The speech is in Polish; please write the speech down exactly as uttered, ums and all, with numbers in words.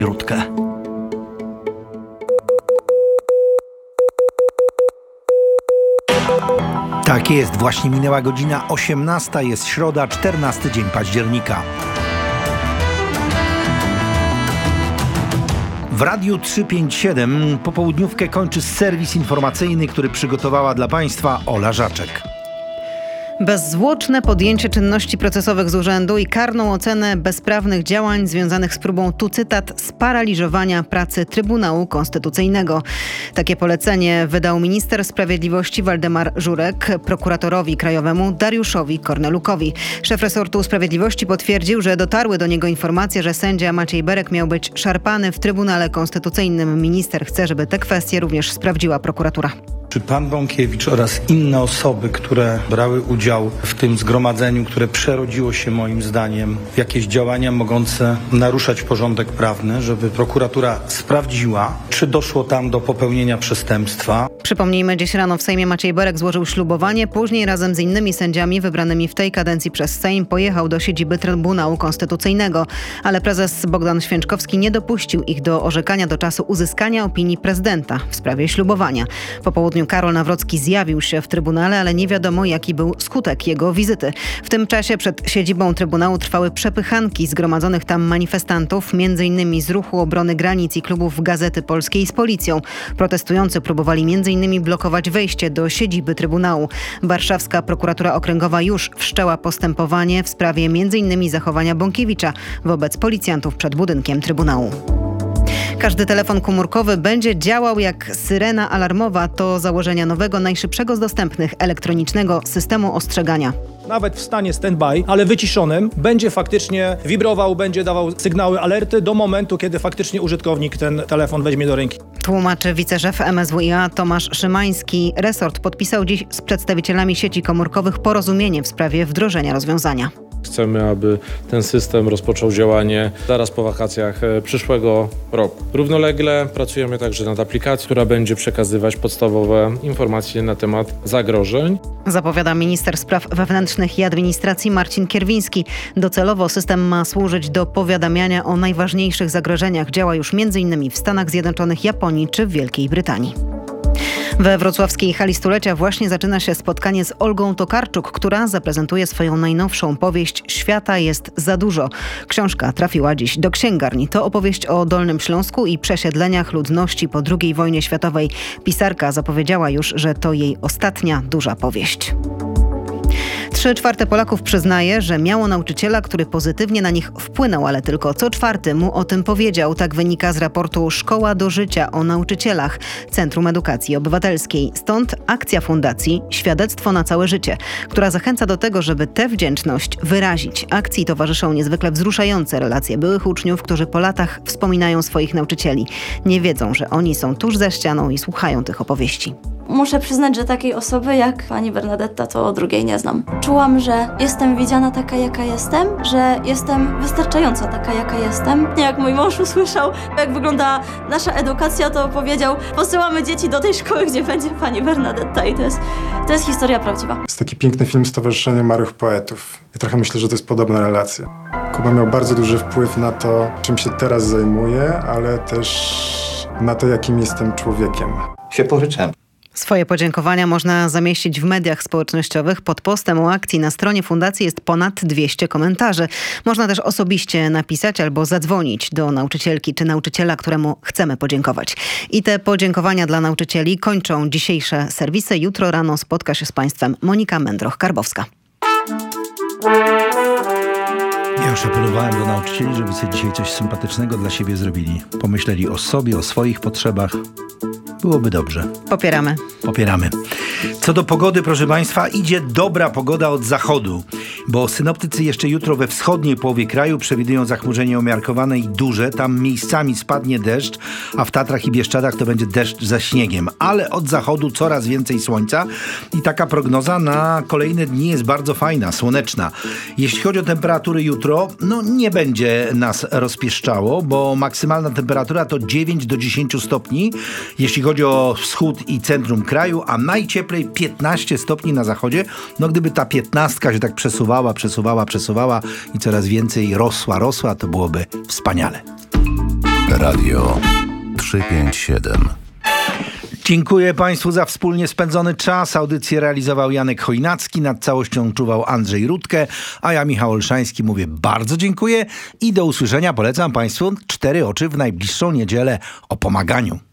Rutkę. Tak jest, właśnie minęła godzina osiemnasta, jest środa, czternasty dzień października. W Radiu trzysta pięćdziesiąt siedem popołudniówkę kończy serwis informacyjny, który przygotowała dla Państwa Ola Żaczek. Bezzwłoczne podjęcie czynności procesowych z urzędu i karną ocenę bezprawnych działań związanych z próbą, tu cytat, sparaliżowania pracy Trybunału Konstytucyjnego. Takie polecenie wydał minister sprawiedliwości Waldemar Żurek prokuratorowi krajowemu Dariuszowi Kornelukowi. Szef resortu sprawiedliwości potwierdził, że dotarły do niego informacje, że sędzia Maciej Berek miał być szarpany w Trybunale Konstytucyjnym. Minister chce, żeby te kwestie również sprawdziła prokuratura. Czy pan Bąkiewicz oraz inne osoby, które brały udział w tym zgromadzeniu, które przerodziło się moim zdaniem w jakieś działania mogące naruszać porządek prawny, żeby prokuratura sprawdziła, czy doszło tam do popełnienia przestępstwa? Przypomnijmy, dziś rano w Sejmie Maciej Berek złożył ślubowanie, później razem z innymi sędziami wybranymi w tej kadencji przez Sejm pojechał do siedziby Trybunału Konstytucyjnego, ale prezes Bogdan Święczkowski nie dopuścił ich do orzekania do czasu uzyskania opinii prezydenta w sprawie ślubowania. Po południu Karol Nawrocki zjawił się w Trybunale, ale nie wiadomo, jaki był skutek jego wizyty. W tym czasie przed siedzibą Trybunału trwały przepychanki zgromadzonych tam manifestantów, między innymi z Ruchu Obrony Granic i klubów Gazety Polskiej z policją. Protestujący próbowali między innymi blokować wejście do siedziby Trybunału. Warszawska prokuratura okręgowa już wszczęła postępowanie w sprawie między innymi zachowania Bąkiewicza wobec policjantów przed budynkiem Trybunału. Każdy telefon komórkowy będzie działał jak syrena alarmowa. To założenia nowego, najszybszego z dostępnych elektronicznego systemu ostrzegania. Nawet w stanie stand-by, ale wyciszonym, będzie faktycznie wibrował, będzie dawał sygnały, alerty do momentu, kiedy faktycznie użytkownik ten telefon weźmie do ręki. Tłumaczy wiceszef M S W i A Tomasz Szymański. Resort podpisał dziś z przedstawicielami sieci komórkowych porozumienie w sprawie wdrożenia rozwiązania. Chcemy, aby ten system rozpoczął działanie zaraz po wakacjach przyszłego roku. Równolegle pracujemy także nad aplikacją, która będzie przekazywać podstawowe informacje na temat zagrożeń. Zapowiada minister spraw wewnętrznych i administracji Marcin Kierwiński. Docelowo system ma służyć do powiadamiania o najważniejszych zagrożeniach. Działa już między innymi w Stanach Zjednoczonych, Japonii czy w Wielkiej Brytanii. We wrocławskiej hali stulecia właśnie zaczyna się spotkanie z Olgą Tokarczuk, która zaprezentuje swoją najnowszą powieść Świata jest za dużo. Książka trafiła dziś do księgarni. To opowieść o Dolnym Śląsku i przesiedleniach ludności po drugiej wojnie światowej. Pisarka zapowiedziała już, że to jej ostatnia duża powieść. Trzy czwarte Polaków przyznaje, że miało nauczyciela, który pozytywnie na nich wpłynął, ale tylko co czwarty mu o tym powiedział. Tak wynika z raportu Szkoła do życia o nauczycielach Centrum Edukacji Obywatelskiej. Stąd akcja fundacji Świadectwo na całe życie, która zachęca do tego, żeby tę wdzięczność wyrazić. Akcji towarzyszą niezwykle wzruszające relacje byłych uczniów, którzy po latach wspominają swoich nauczycieli. Nie wiedzą, że oni są tuż za ścianą i słuchają tych opowieści. Muszę przyznać, że takiej osoby jak pani Bernadetta to drugiej nie znam. Czułam, że jestem widziana taka, jaka jestem, że jestem wystarczająca taka, jaka jestem. Jak mój mąż usłyszał, jak wygląda nasza edukacja, to powiedział: posyłamy dzieci do tej szkoły, gdzie będzie pani Bernadetta, i to jest, to jest historia prawdziwa. Jest taki piękny film Stowarzyszenie Młodych Poetów. I trochę myślę, że to jest podobna relacja. Kuba miał bardzo duży wpływ na to, czym się teraz zajmuję, ale też na to, jakim jestem człowiekiem. Się poryczam. Swoje podziękowania można zamieścić w mediach społecznościowych. Pod postem o akcji na stronie fundacji jest ponad dwieście komentarzy. Można też osobiście napisać albo zadzwonić do nauczycielki czy nauczyciela, któremu chcemy podziękować. I te podziękowania dla nauczycieli kończą dzisiejsze serwisy. Jutro rano spotka się z Państwem Monika Mędroch-Karbowska. Ja już apelowałem do nauczycieli, żeby sobie dzisiaj coś sympatycznego dla siebie zrobili. Pomyśleli o sobie, o swoich potrzebach. Byłoby dobrze. Popieramy. Popieramy. Co do pogody, proszę Państwa, idzie dobra pogoda od zachodu, bo synoptycy jeszcze jutro we wschodniej połowie kraju przewidują zachmurzenie umiarkowane i duże. Tam miejscami spadnie deszcz, a w Tatrach i Bieszczadach to będzie deszcz ze śniegiem. Ale od zachodu coraz więcej słońca i taka prognoza na kolejne dni jest bardzo fajna, słoneczna. Jeśli chodzi o temperatury jutro, no nie będzie nas rozpieszczało, bo maksymalna temperatura to dziewięć do dziesięciu stopni, jeśli chodzi o wschód i centrum kraju, a najcieplej piętnaście stopni na zachodzie. No gdyby ta piętnastka się tak przesuwała, przesuwała, przesuwała i coraz więcej rosła, rosła, to byłoby wspaniale. Radio trzysta pięćdziesiąt siedem. Dziękuję Państwu za wspólnie spędzony czas. Audycję realizował Janek Chojnacki, nad całością czuwał Andrzej Rutkę, a ja, Michał Olszański, mówię bardzo dziękuję i do usłyszenia. Polecam Państwu Cztery Oczy w najbliższą niedzielę o pomaganiu.